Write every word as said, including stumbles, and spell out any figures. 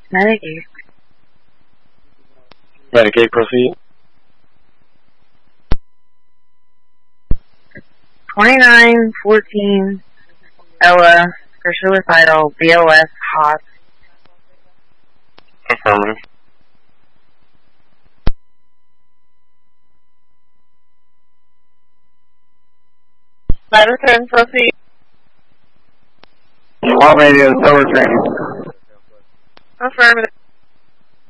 Medicaid. Medicaid, proceed. twenty-nine fourteen Ella for suicidal, B O S, hot. Affirmative. Ladder ten, proceed. All radio, solar training. Affirmative.